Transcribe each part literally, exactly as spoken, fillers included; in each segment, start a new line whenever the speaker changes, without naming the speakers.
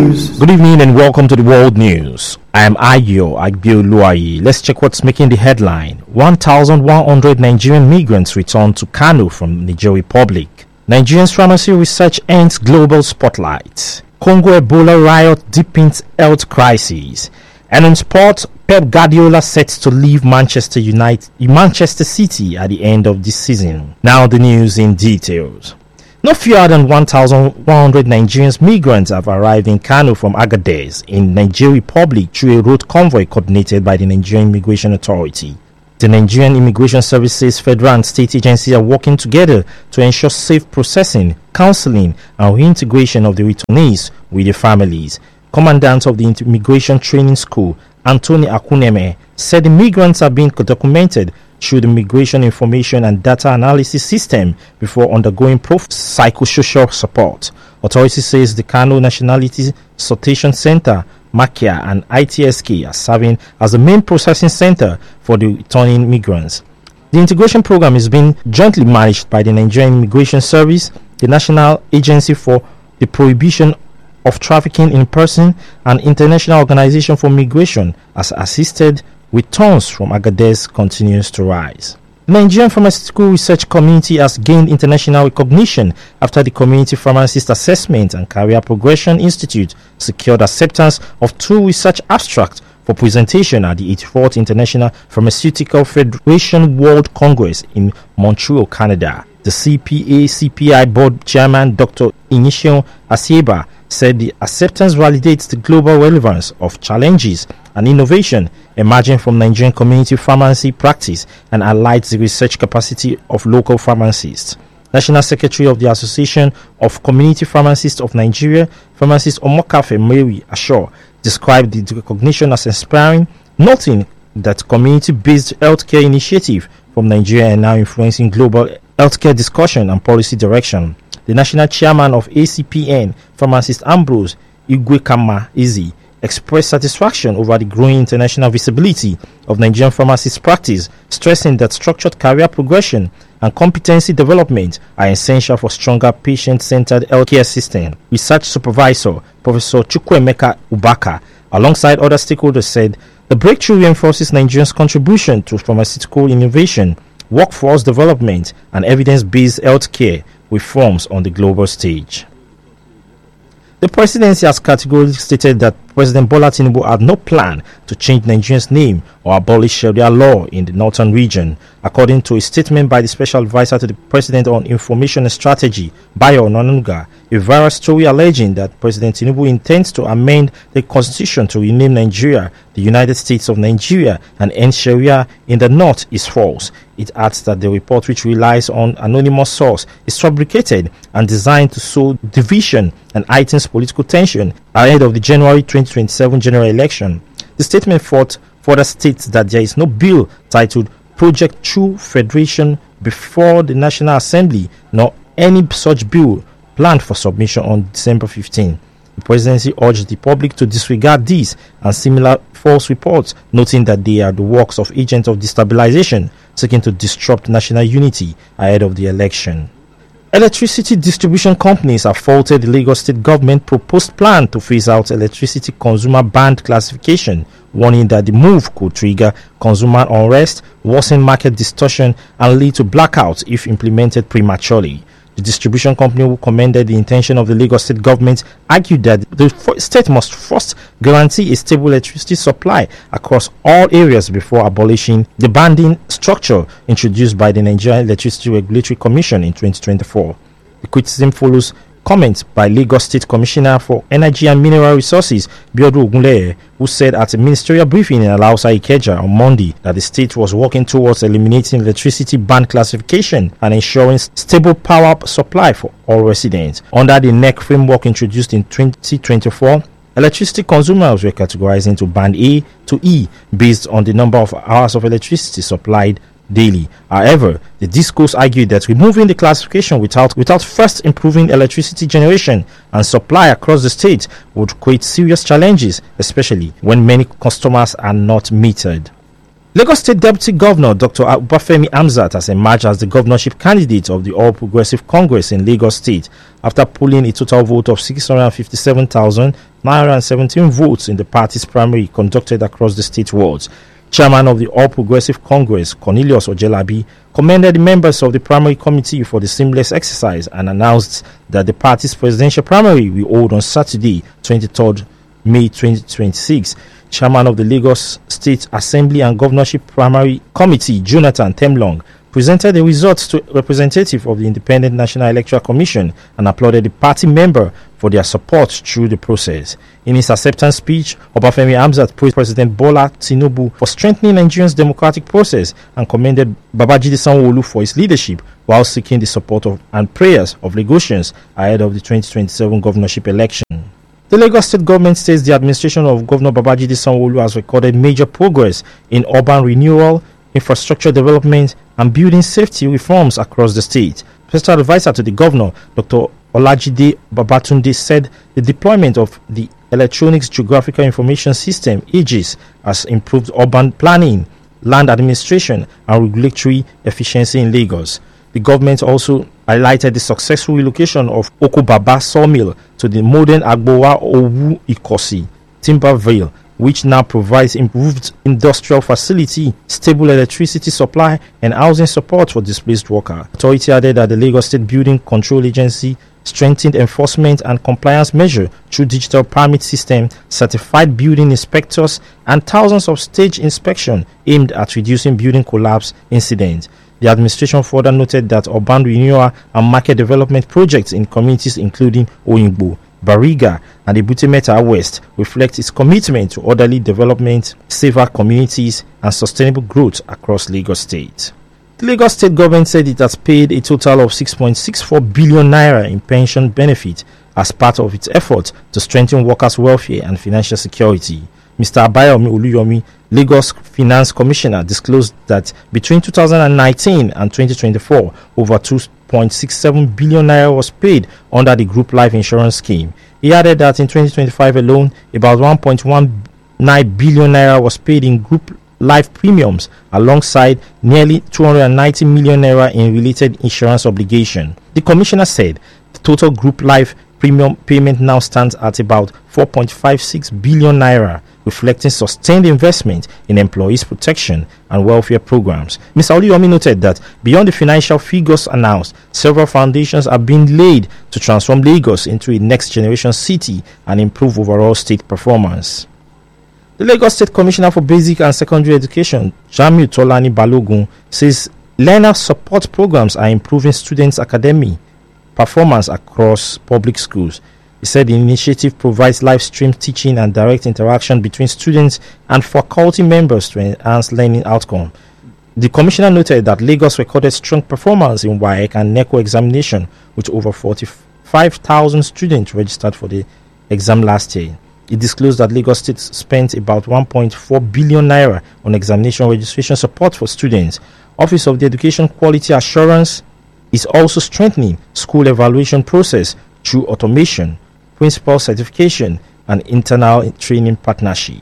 news.
Good evening and welcome to the World News. I am Ayo Agbioluwayi. Let's check what's making the headline. one thousand one hundred Nigerian migrants return to Kano from Niger Republic. Nigerian pharmacy research ends global spotlight. Congo Ebola riot deepens health crisis. And in sport, Pep Guardiola set to leave Manchester United, Manchester City at the end of this season. Now the news in details. No fewer than one thousand one hundred Nigerian migrants have arrived in Kano from Agadez in Niger Republic through a road convoy coordinated by the Nigerian Immigration Authority. The Nigerian Immigration Services federal and state agencies are working together to ensure safe processing, counseling, and reintegration of the returnees with their families. Commandant of the Immigration Training School, Anthony Akuneme, said the migrants are being documented through the Migration Information and Data Analysis System before undergoing pro-psychosocial support. Authority says the Kano Nationality Sortation Center, Makia, and I T S K are serving as the main processing center for the returning migrants. The integration program is being jointly managed by the Nigerian Immigration Service, the National Agency for the Prohibition of Trafficking in Person, and International Organization for Migration, as assisted returns from Agadez continues to rise. The Nigerian pharmaceutical research community has gained international recognition after the Community Pharmacist Assessment and Career Progression Institute secured acceptance of two research abstracts for presentation at the eighty-fourth International Pharmaceutical Federation World Congress in Montreal, Canada. The C P A C P I board chairman Doctor Inisio Asieba said the acceptance validates the global relevance of challenges and innovation emerging from Nigerian community pharmacy practice and highlights the research capacity of local pharmacists. National Secretary of the Association of Community Pharmacists of Nigeria, Pharmacist Omokafe Mary Ashore, described the recognition as inspiring, noting that community-based healthcare initiative from Nigeria are now influencing global healthcare discussion and policy direction. The national chairman of A C P N, Pharmacist Ambrose Igwekama Ezi, expressed satisfaction over the growing international visibility of Nigerian pharmacist practice, stressing that structured career progression and competency development are essential for stronger patient-centered healthcare system. Research supervisor Professor Chukwuemeka Ubaka, alongside other stakeholders, said the breakthrough reinforces Nigeria's contribution to pharmaceutical innovation, workforce development, and evidence-based healthcare reforms on the global stage. The presidency has categorically stated that President Bola Tinubu had no plan to change Nigeria's name or abolish Sharia law in the northern region, according to a statement by the special advisor to the president on information and strategy, Bayo Onanuga. A viral story alleging that President Tinubu intends to amend the constitution to rename Nigeria the United States of Nigeria and end Sharia in the north is false. It adds that the report, which relies on anonymous source, is fabricated and designed to sow division and heightens political tension ahead of the January twenty twenty-seven general election. The statement further states that there is no bill titled Project True Federation before the National Assembly, nor any such bill planned for submission on December fifteenth. The presidency urged the public to disregard these and similar false reports, noting that they are the works of agents of destabilization seeking to disrupt national unity ahead of the election. Electricity distribution companies have faulted the Lagos State government proposed plan to phase out electricity consumer band classification, warning that the move could trigger consumer unrest, worsen market distortion, and lead to blackouts if implemented prematurely. The distribution company, who commended the intention of the Lagos State government, argued that the state must first guarantee a stable electricity supply across all areas before abolishing the banding structure introduced by the Nigerian Electricity Regulatory Commission in twenty twenty-four. The criticism follows comments by Lagos State Commissioner for Energy and Mineral Resources, Biodun Ogunleye, who said at a ministerial briefing in Alausa Ikeja on Monday that the state was working towards eliminating electricity band classification and ensuring stable power supply for all residents. Under the N E C framework introduced in twenty twenty-four, electricity consumers were categorized into band A to E based on the number of hours of electricity supplied daily. However, the discourse argued that removing the classification without without first improving electricity generation and supply across the state would create serious challenges, especially when many customers are not metered. Lagos State Deputy Governor Doctor Obafemi Hamzat has emerged as the governorship candidate of the All Progressive Congress in Lagos State after polling a total vote of six hundred fifty-seven thousand nine hundred seventeen votes in the party's primary conducted across the state wards. Chairman of the All Progressive Congress, Cornelius Ojelabi, commended the members of the primary committee for the seamless exercise and announced that the party's presidential primary will hold on Saturday, twenty-third May twenty twenty-six. Chairman of the Lagos State Assembly and Governorship Primary Committee, Jonathan Temlong, presented the results to representative of the Independent National Electoral Commission and applauded the party member for their support through the process. In his acceptance speech, Obafemi Hamzat praised President Bola Tinubu for strengthening Nigeria's democratic process and commended Babajide Sanwo-Olu for his leadership while seeking the support of and prayers of Lagosians ahead of the twenty twenty-seven governorship election. The Lagos State government says the administration of Governor Babajide Sanwo-Olu has recorded major progress in urban renewal, infrastructure development, and building safety reforms across the state. Special advisor to the governor, Doctor Olajide Babatunde, said the deployment of the Electronics Geographical Information System (E G I S) has improved urban planning, land administration, and regulatory efficiency in Lagos. The government also highlighted the successful relocation of Okobaba sawmill to the modern Agbowa Owu Ikosi Timberville, which now provides improved industrial facility, stable electricity supply, and housing support for displaced workers. Authority added that the Lagos State Building Control Agency strengthened enforcement and compliance measures through digital permit system, certified building inspectors, and thousands of stage inspections aimed at reducing building collapse incidents. The administration further noted that urban renewal and market development projects in communities including Oyingbo, Bariga, and Ebute Metta West reflect its commitment to orderly development, safer communities, and sustainable growth across Lagos State. The Lagos State government said it has paid a total of six point six four billion naira in pension benefit as part of its effort to strengthen workers' welfare and financial security. Mister Abayomi Oluyomi, Lagos Finance Commissioner, disclosed that between two thousand nineteen and twenty twenty-four, over two point six seven billion naira was paid under the group life insurance scheme. He added that in twenty twenty-five alone, about one point one nine billion naira was paid in group life premiums, alongside nearly two hundred ninety million naira in related insurance obligation. The commissioner said the total group life premium payment now stands at about four point five six billion naira, reflecting sustained investment in employees' protection and welfare programs. Mister Oluyomi noted that beyond the financial figures announced, several foundations are being laid to transform Lagos into a next-generation city and improve overall state performance. The Lagos State Commissioner for Basic and Secondary Education, Jamiu Tolani Balogun, says learner support programs are improving students' academic performance across public schools. He said the initiative provides live stream teaching and direct interaction between students and faculty members to enhance learning outcome. The commissioner noted that Lagos recorded strong performance in W A E C and NECO examination, with over forty-five thousand students registered for the exam last year. It disclosed that Lagos State spent about one point four billion naira on examination registration support for students. Office of the Education Quality Assurance is also strengthening school evaluation process through automation, principal certification, and internal training partnership.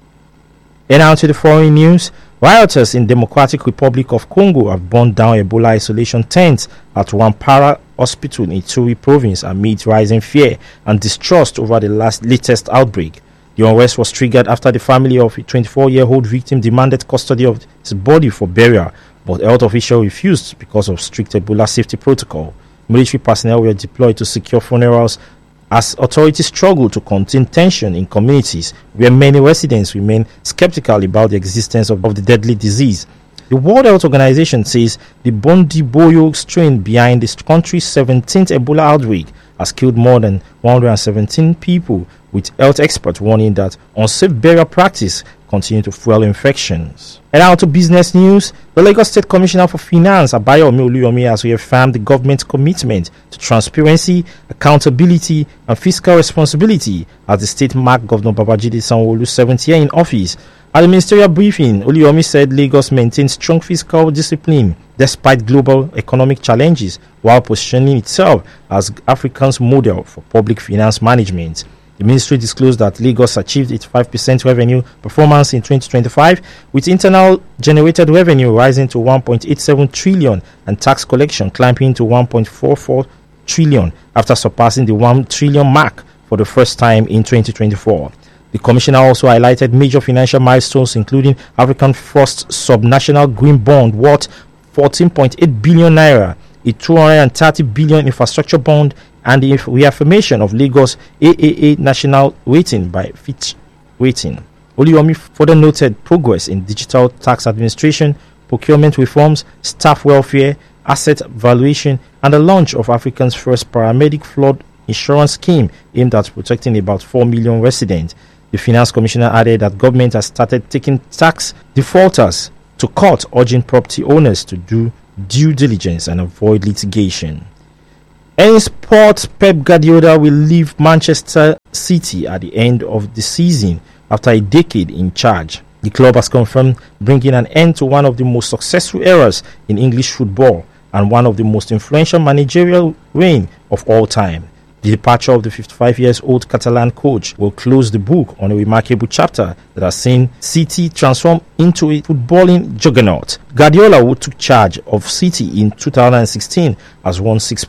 And now to the foreign news. Rioters in Democratic Republic of Congo have burned down Ebola isolation tents at Wampara Hospital in Ituri province amid rising fear and distrust over the last latest outbreak. The unrest was triggered after the family of a twenty-four-year-old victim demanded custody of his body for burial, but health officials refused because of strict Ebola safety protocol. Military personnel were deployed to secure funerals as authorities struggle to contain tension in communities where many residents remain skeptical about the existence of, of the deadly disease. The World Health Organization says the Bundibugyo strain behind this country's seventeenth Ebola outbreak has killed more than one hundred seventeen people, with health experts warning that unsafe burial practice continue to fuel infections. And now to business news. The Lagos State Commissioner for Finance, Abayomi Oluyomi, has reaffirmed the government's commitment to transparency, accountability, and fiscal responsibility as the state marked Governor Babajide Sanwo-Olu's seventh year in office. At the ministerial briefing, Oluyomi said Lagos maintains strong fiscal discipline despite global economic challenges, while positioning itself as Africa's model for public finance management. The ministry disclosed that Lagos achieved its five percent revenue performance in twenty twenty-five, with internal generated revenue rising to one point eight seven trillion and tax collection climbing to one point four four trillion after surpassing the one trillion mark for the first time in twenty twenty-four. The commissioner also highlighted major financial milestones, including African First Subnational Green Bond worth fourteen point eight billion naira, a two hundred thirty billion infrastructure bond, and the reaffirmation of Lagos A A A national rating by Fitch Rating. Oluyomi further noted progress in digital tax administration, procurement reforms, staff welfare, asset valuation, and the launch of Africa's first paramedic flood insurance scheme aimed at protecting about four million residents. The finance commissioner added that government has started taking tax defaulters to court, urging property owners to do due diligence and avoid litigation. In sports, Pep Guardiola will leave Manchester City at the end of the season after a decade in charge. The club has confirmed bringing an end to one of the most successful eras in English football and one of the most influential managerial reign of all time. The departure of the fifty-five years old Catalan coach will close the book on a remarkable chapter that has seen City transform into a footballing juggernaut. Guardiola, who took charge of City in two thousand sixteen, has won six